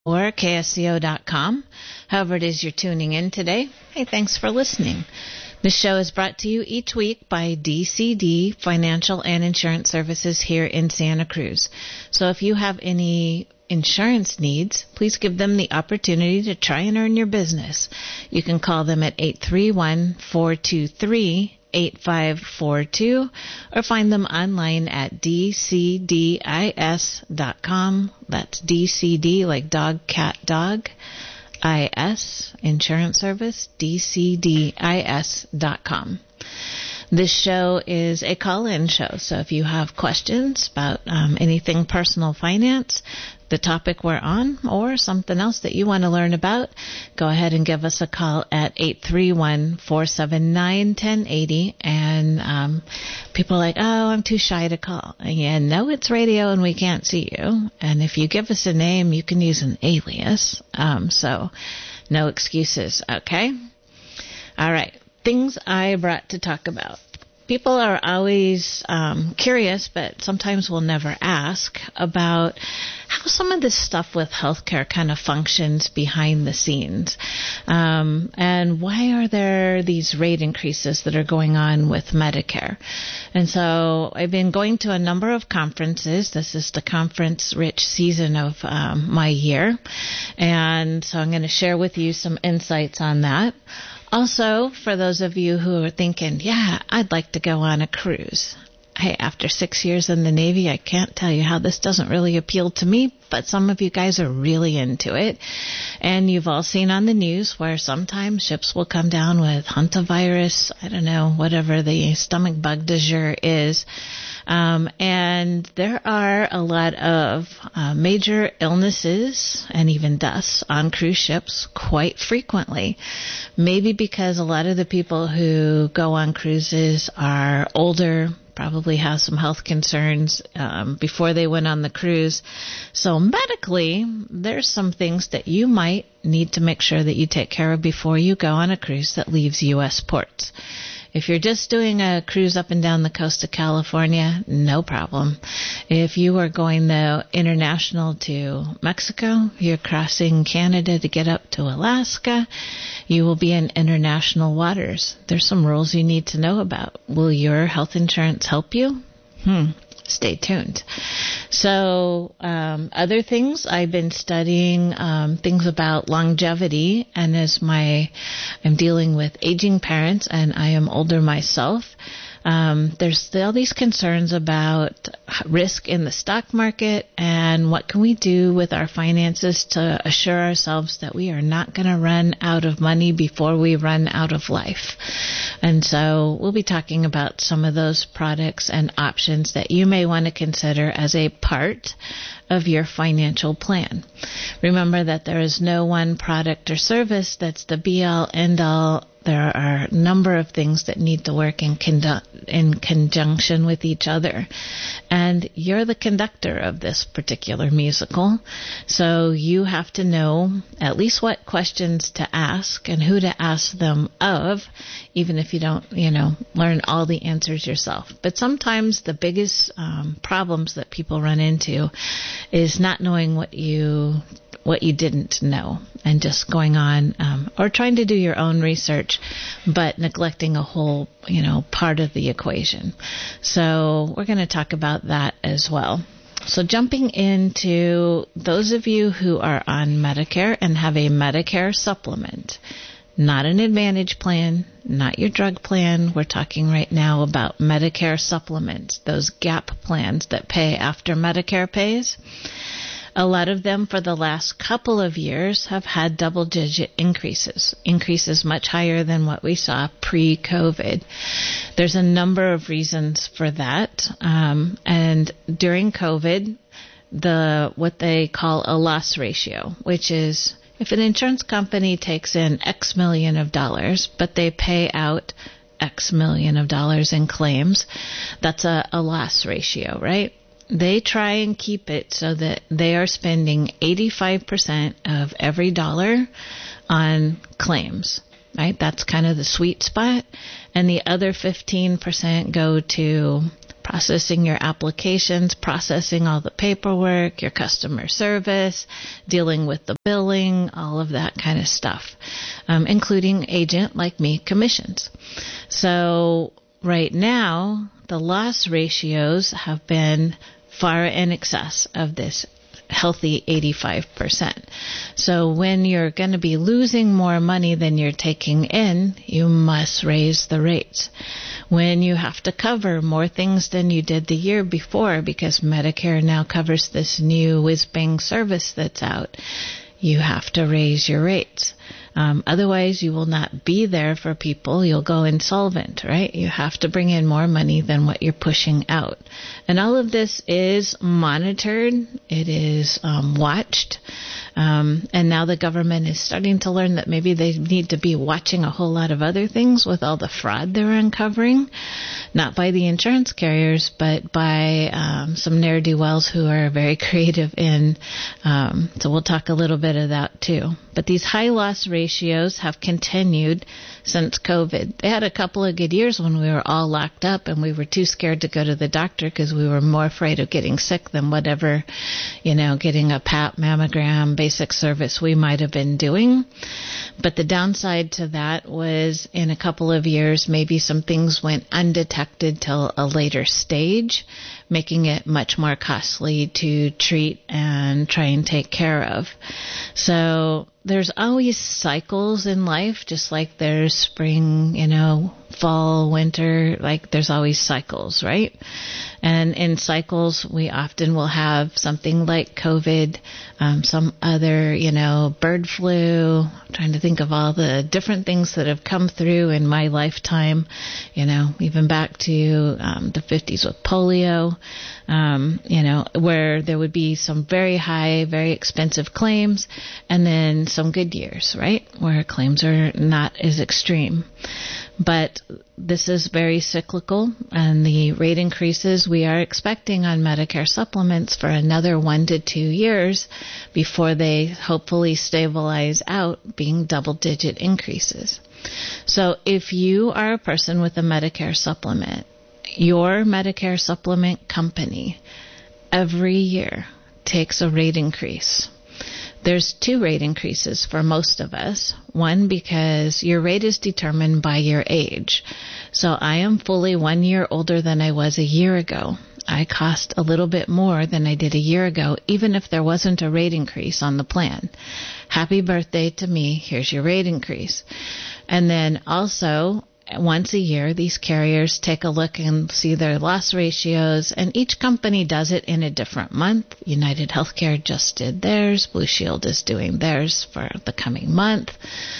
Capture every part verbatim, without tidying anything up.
or K S C O dot com. However it is you're tuning in today, hey, thanks for listening. This show is brought to you each week by D C D Financial and Insurance Services here in Santa Cruz. So if you have any insurance needs, please give them the opportunity to try and earn your business. You can call them at eight three one, four two three, eight five four two or find them online at d c d i s dot com. That's D C D like dog, cat, dog. I S, insurance service, D C D I S dot com. This show is a call-in show, so if you have questions about um, anything personal finance, the topic we're on, or something else that you want to learn about, go ahead and give us a call at eight three one, four seven nine, one zero eight zero. And um, people are like, oh, I'm too shy to call. Yeah, no, it's radio and we can't see you. And if you give us a name, you can use an alias. Um, so no excuses, okay? All right. Things I brought to talk about. People are always um, curious, but sometimes will never ask about how some of this stuff with healthcare kind of functions behind the scenes. Um, and why are there these rate increases that are going on with Medicare? And so I've been going to a number of conferences. This is the conference-rich season of um, my year. And so I'm going to share with you some insights on that. Also, for those of you who are thinking, yeah, I'd like to go on a cruise. Hey, after six years in the Navy, I can't tell you how this doesn't really appeal to me, but some of you guys are really into it. And you've all seen on the news where sometimes ships will come down with hantavirus, I don't know, whatever the stomach bug du jour is. Um, and there are a lot of uh, major illnesses and even deaths on cruise ships quite frequently. Maybe because a lot of the people who go on cruises are older, probably have some health concerns um, before they went on the cruise. So medically, there's some things that you might need to make sure that you take care of before you go on a cruise that leaves U S ports. If you're just doing a cruise up and down the coast of California, no problem. If you are going though international to Mexico, you're crossing Canada to get up to Alaska, you will be in international waters. There's some rules you need to know about. Will your health insurance help you? Hmm. Stay tuned. So um, other things, I've been studying um, things about longevity, and as my I'm dealing with aging parents and I am older myself, um, there's still these concerns about risk in the stock market and what can we do with our finances to assure ourselves that we are not going to run out of money before we run out of life. And so we'll be talking about some of those products and options that you may want to consider as a part of your financial plan. Remember that there is no one product or service that's the be-all, end-all. There are a number of things that need to work in, condu- in conjunction with each other. And you're the conductor of this particular musical. So you have to know at least what questions to ask and who to ask them of, even if you don't, you know, learn all the answers yourself. But sometimes the biggest um, problems that people run into is not knowing what you what you didn't know and just going on um, or trying to do your own research, but neglecting a whole, you know, part of the equation. So we're going to talk about that as well. So jumping into those of you who are on Medicare and have a Medicare supplement, not an Advantage plan, not your drug plan. We're talking right now about Medicare supplements, those gap plans that pay after Medicare pays. A lot of them for the last couple of years have had double-digit increases, increases much higher than what we saw pre-COVID. There's a number of reasons for that. Um, and during COVID, the what they call a loss ratio, which is if an insurance company takes in X million of dollars, but they pay out X million of dollars in claims, that's a, a loss ratio, right? They try and keep it so that they are spending eighty-five percent of every dollar on claims, right? That's kind of the sweet spot. And the other fifteen percent go to processing your applications, processing all the paperwork, your customer service, dealing with the billing, all of that kind of stuff, um, including agent like me commissions. So right now, the loss ratios have been far in excess of this healthy eighty-five percent. So when you're going to be losing more money than you're taking in, you must raise the rates. When you have to cover more things than you did the year before because Medicare now covers this new whiz-bang service that's out, you have to raise your rates. Um, otherwise, you will not be there for people. You'll go insolvent, right? You have to bring in more money than what you're pushing out. And all of this is monitored. It is um, watched. Um, and now the government is starting to learn that maybe they need to be watching a whole lot of other things with all the fraud they're uncovering, not by the insurance carriers, but by um, some ne'er-do-wells who are very creative in. Um, so we'll talk a little bit of that too. But these high loss ratios have continued since COVID. They had a couple of good years when we were all locked up and we were too scared to go to the doctor because we were more afraid of getting sick than whatever, you know, getting a pap, mammogram, basic service we might have been doing. But the downside to that was in a couple of years, maybe some things went undetected till a later stage, making it much more costly to treat and try and take care of. So there's always cycles in life, just like there's spring, you know, fall, winter, like there's always cycles, right? And in cycles, we often will have something like COVID, um, some other, you know, bird flu. I'm trying to think of all the different things that have come through in my lifetime, you know, even back to um, the fifties with polio, um, you know, where there would be some very high, very expensive claims, and then some good years, right, where claims are not as extreme. But this is very cyclical, and the rate increases we are expecting on Medicare supplements for another one to two years before they hopefully stabilize out being double-digit increases. So if you are a person with a Medicare supplement, your Medicare supplement company every year takes a rate increase. There's two rate increases for most of us. One, because your rate is determined by your age. So I am fully one year older than I was a year ago. I cost a little bit more than I did a year ago, even if there wasn't a rate increase on the plan. Happy birthday to me. Here's your rate increase. And then also, once a year, these carriers take a look and see their loss ratios, and each company does it in a different month. United Healthcare just did theirs. Blue Shield is doing theirs for the coming month.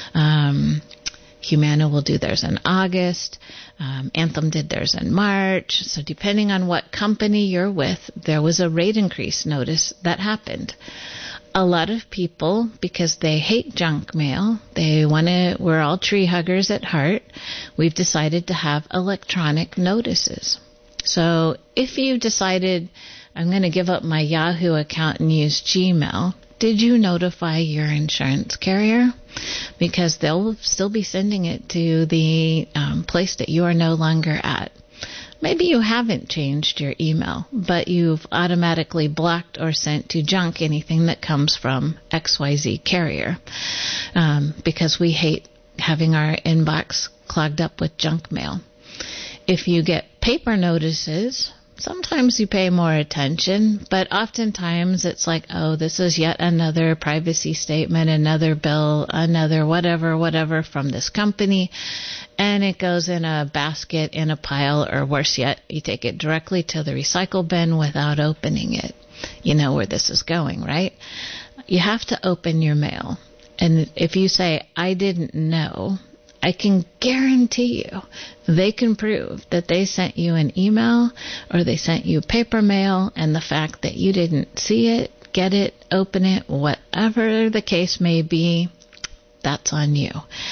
Um, Humana will do theirs in August. Um, Anthem did theirs in March. So depending on what company you're with, there was a rate increase notice that happened. A lot of people, because they hate junk mail, they want to, we're all tree huggers at heart, we've decided to have electronic notices. So if you decided, I'm going to give up my Yahoo account and use Gmail, did you notify your insurance carrier? Because they'll still be sending it to the um, place that you are no longer at. Maybe you haven't changed your email, but you've automatically blocked or sent to junk anything that comes from X Y Z carrier, um, because we hate having our inbox clogged up with junk mail. If you get paper notices, sometimes you pay more attention, but oftentimes it's like, oh, this is yet another privacy statement, another bill, another whatever, whatever from this company. And it goes in a basket, in a pile, or worse yet, you take it directly to the recycle bin without opening it. You know where this is going, right? You have to open your mail. And if you say, I didn't know, I can guarantee you they can prove that they sent you an email or they sent you paper mail, and the fact that you didn't see it, get it, open it, whatever the case may be, that's on you.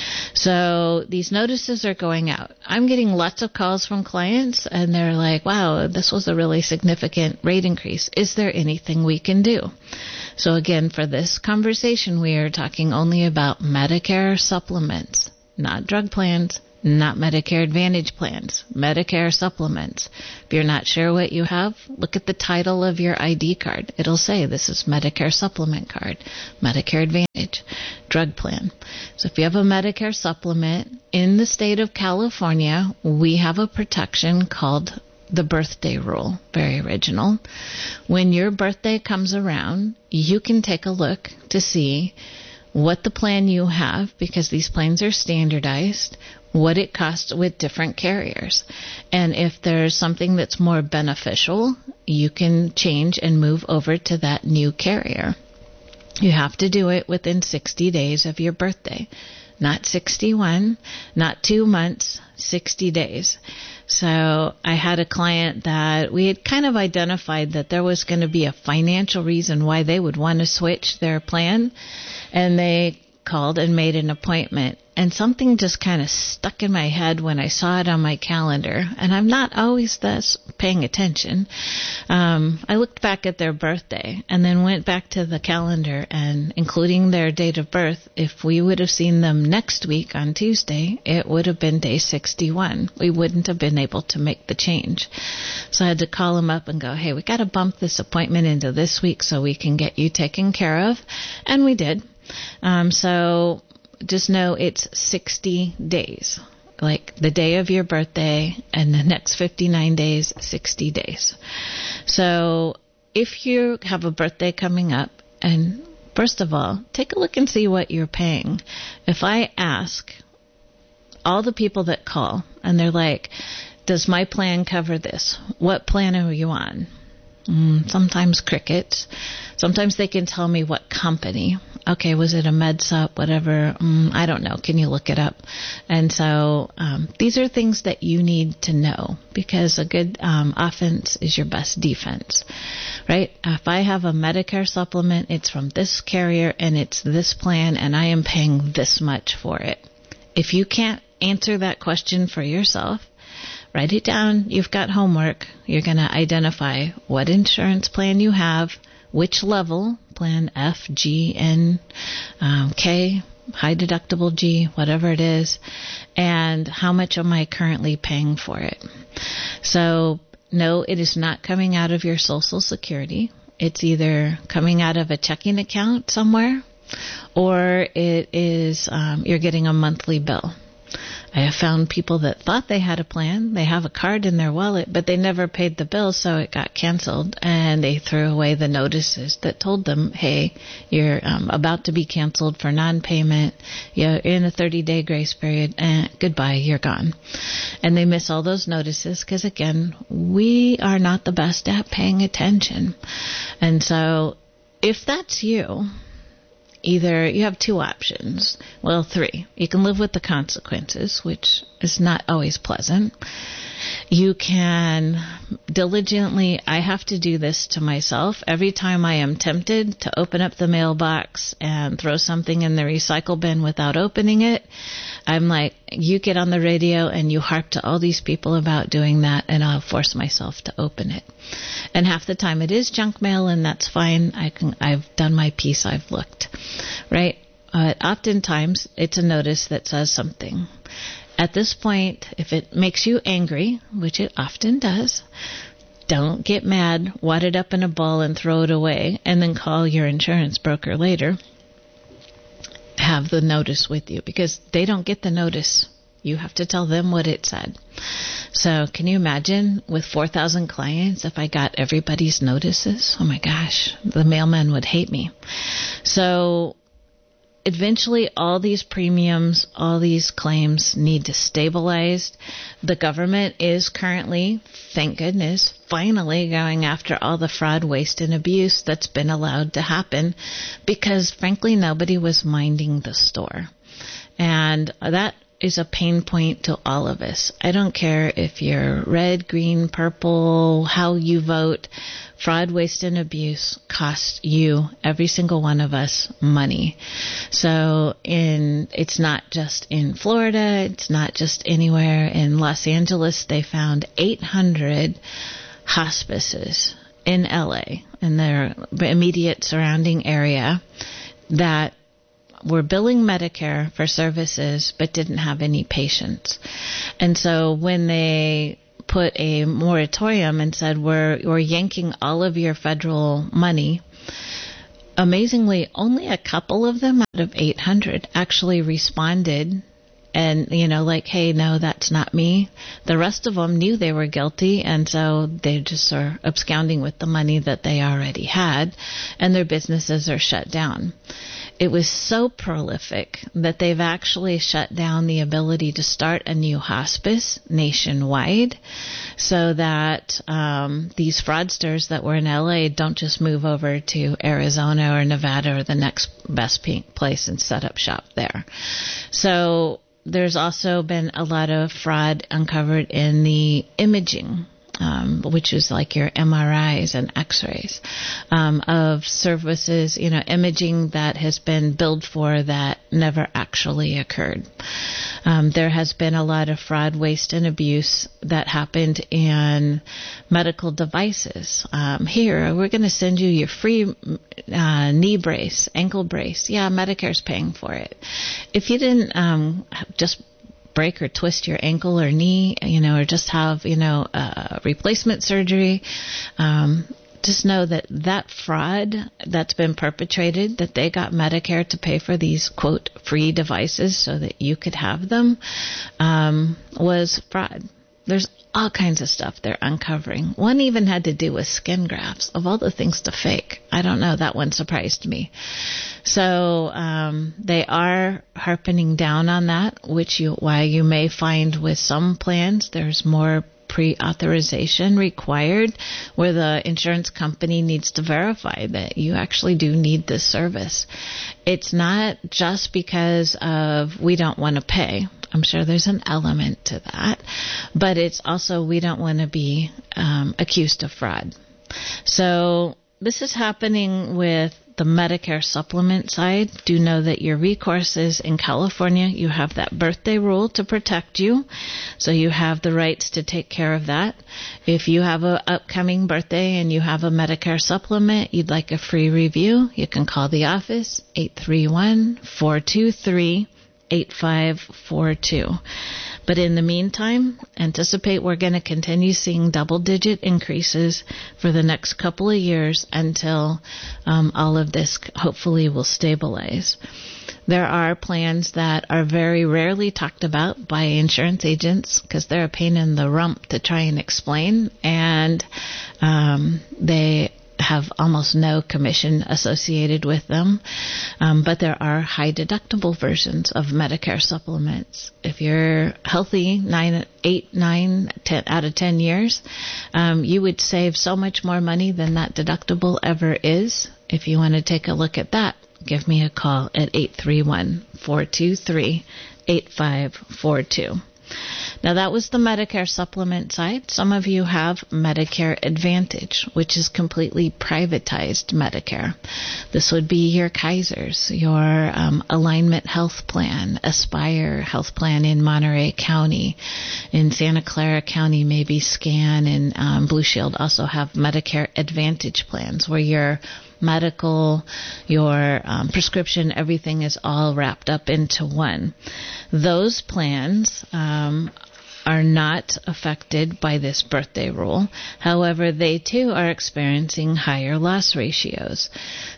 So these notices are going out. I'm getting lots of calls from clients, and they're like, wow, this was a really significant rate increase. Is there anything we can do? So again, for this conversation, we are talking only about Medicare supplements, not drug plans, not Medicare Advantage plans, Medicare supplements. If you're not sure what you have, look at the title of your I D card. It'll say this is Medicare supplement card, Medicare Advantage, drug plan. So if you have a Medicare supplement in the state of California, we have a protection called the birthday rule. Very original. When your birthday comes around, you can take a look to see what the plan you have, because these plans are standardized, what it costs with different carriers. And if there's something that's more beneficial, you can change and move over to that new carrier. You have to do it within sixty days of your birthday. Not sixty-one, not two months, sixty days. So I had a client that we had kind of identified that there was going to be a financial reason why they would want to switch their plan. And they called and made an appointment. And something just kind of stuck in my head when I saw it on my calendar. And I'm not always thus paying attention. Um, I looked back at their birthday and then went back to the calendar, and including their date of birth, if we would have seen them next week on Tuesday, it would have been day sixty-one. We wouldn't have been able to make the change. So I had to call them up and go, hey, we got to bump this appointment into this week so we can get you taken care of. And we did. Um, so just know it's sixty days, like the day of your birthday, and the next fifty-nine days, sixty days. So if you have a birthday coming up, and first of all, take a look and see what you're paying. If I ask all the people that call and they're like, does my plan cover this? What plan are you on? Mm, sometimes crickets. Sometimes they can tell me what company. Okay, was it a MedSup, whatever? Mm, I don't know. Can you look it up? And so um, these are things that you need to know, because a good um, offense is your best defense, right? If I have a Medicare supplement, it's from this carrier and it's this plan, and I am paying this much for it. If you can't answer that question for yourself, write it down. You've got homework. You're going to identify what insurance plan you have, which level, plan F, G, N, um, K, high deductible G, whatever it is, and how much am I currently paying for it. So, no, it is not coming out of your Social Security. It's either coming out of a checking account somewhere, or it is um, you're getting a monthly bill. I have found people that thought they had a plan. They have a card in their wallet, but they never paid the bill, so it got canceled, and they threw away the notices that told them, hey, you're um, about to be canceled for non-payment. You're in a thirty-day grace period, and goodbye, you're gone. And they miss all those notices because, again, we are not the best at paying attention. And so if that's you, either you have two options. Well, three. You can live with the consequences, which is not always pleasant. You can diligently, I have to do this to myself. Every time I am tempted to open up the mailbox and throw something in the recycle bin without opening it, I'm like, you get on the radio and you harp to all these people about doing that, and I'll force myself to open it. And half the time it is junk mail, and that's fine. I can, I've done my piece. I've looked, right? Uh, oftentimes it's a notice that says something. At this point, if it makes you angry, which it often does, don't get mad, wad it up in a ball and throw it away, and then call your insurance broker later. Have the notice with you, because they don't get the notice. You have to tell them what it said. So can you imagine with four thousand clients, if I got everybody's notices? Oh my gosh, the mailman would hate me. So eventually all these premiums, all these claims need to stabilize. The government is currently, thank goodness, finally going after all the fraud, waste, and abuse that's been allowed to happen, because frankly nobody was minding the store. And that is a pain point to all of us. I don't care if you're red, green, purple, how you vote. Fraud, waste, and abuse costs you, every single one of us, money. So in it's not just in Florida, it's not just anywhere. In Los Angeles, they found eight hundred hospices in L A, in their immediate surrounding area, that were billing Medicare for services but didn't have any patients. And so when they put a moratorium and said, we're, we're yanking all of your federal money, amazingly, only a couple of them out of eight hundred actually responded and, you know, like, hey, no, that's not me. The rest of them knew they were guilty, and so they just are absconding with the money that they already had, and their businesses are shut down. It was so prolific that they've actually shut down the ability to start a new hospice nationwide so that um, these fraudsters that were in L A don't just move over to Arizona or Nevada or the next best place and set up shop there. So there's also been a lot of fraud uncovered in the imaging, um, which is like your M R Is and X-rays, um, of services, you know, imaging that has been billed for that never actually occurred. Um, there has been a lot of fraud, waste, and abuse that happened in medical devices. Um, here, we're going to send you your free uh, knee brace, ankle brace. Yeah, Medicare's paying for it. If you didn't um, just break or twist your ankle or knee, you know, or just have, you know, uh, replacement surgery, um, just know that that fraud that's been perpetrated, that they got Medicare to pay for these, quote, free devices so that you could have them, um, was fraud. There's all kinds of stuff they're uncovering. One even had to do with skin grafts, of all the things to fake. I don't know, that one surprised me. So um, they are harping down on that, which you, why you may find with some plans there's more pre-authorization required, where the insurance company needs to verify that you actually do need this service. It's not just because of we don't want to pay. I'm sure there's an element to that, but it's also we don't want to be um, accused of fraud. So this is happening with the Medicare supplement side. Do know that your recourse is in California. You have that birthday rule to protect you, so you have the rights to take care of that. If you have an upcoming birthday and you have a Medicare supplement, you'd like a free review, you can call the office, eight three one, four two three, eight five four two. But in the meantime, anticipate we're going to continue seeing double-digit increases for the next couple of years until um, all of this hopefully will stabilize. There are plans that are very rarely talked about by insurance agents because they're a pain in the rump to try and explain, and um, they have almost no commission associated with them. Um, but there are high deductible versions of Medicare supplements. If you're healthy nine, eight, nine, ten out of ten years, um, you would save so much more money than that deductible ever is. If you want to take a look at that, give me a call at eight three one, four two three, eight five four two. Now, that was the Medicare supplement side. Some of you have Medicare Advantage, which is completely privatized Medicare. This would be your Kaisers, your um, Alignment Health Plan, Aspire Health Plan in Monterey County. In Santa Clara County, maybe SCAN and um, Blue Shield also have Medicare Advantage plans where your medical, your um, prescription, everything is all wrapped up into one. Those plans um, are not affected by this birthday rule. However, they too are experiencing higher loss ratios.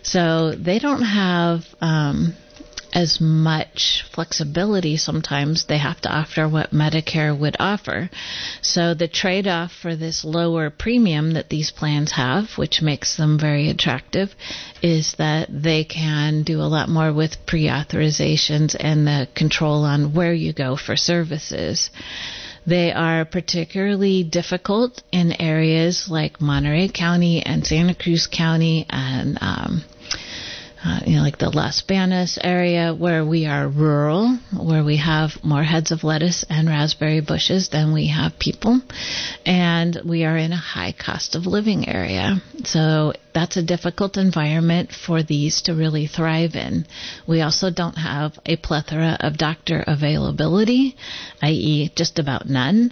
So they don't have um, as much flexibility sometimes. They have to offer what Medicare would offer. So the trade-off for this lower premium that these plans have, which makes them very attractive, is that they can do a lot more with pre-authorizations and the control on where you go for services. They are particularly difficult in areas like Monterey County and Santa Cruz County and um, Uh, you know, like the Las Banas area, where we are rural, where we have more heads of lettuce and raspberry bushes than we have people, and we are in a high cost of living area. So that's a difficult environment for these to really thrive in. We also don't have a plethora of doctor availability, that is just about none,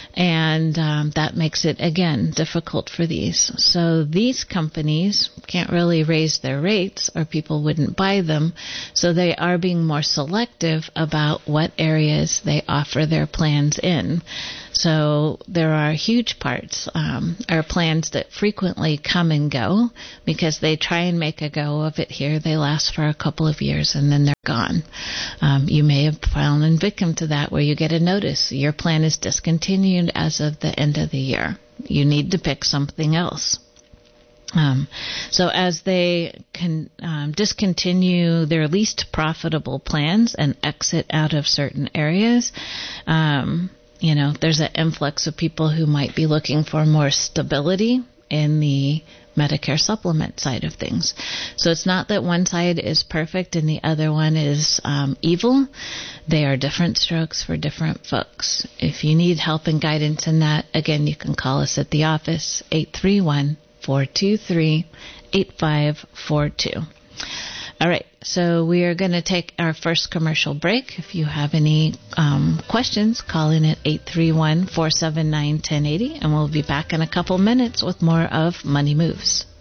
and um, that makes it, again, difficult for these. So these companies can't really raise their rates, or people wouldn't buy them. So they are being more selective about what areas they offer their plans in. So there are huge parts, um, are plans that frequently come and go because they try and make a go of it here. They last for a couple of years and then they're gone. Um, you may have fallen victim to that where you get a notice. Your plan is discontinued as of the end of the year. You need to pick something else. Um, so as they can um, discontinue their least profitable plans and exit out of certain areas, um, you know, there's an influx of people who might be looking for more stability in the Medicare supplement side of things. So it's not that one side is perfect and the other one is um, evil. They are different strokes for different folks. If you need help and guidance in that, again, you can call us at the office, eight three one, four two three, eight five four two. All right, so we are going to take our first commercial break. If you have any um, questions, call in at eight three one, four seven nine, one zero eight zero, and we'll be back in a couple minutes with more of Money Moves.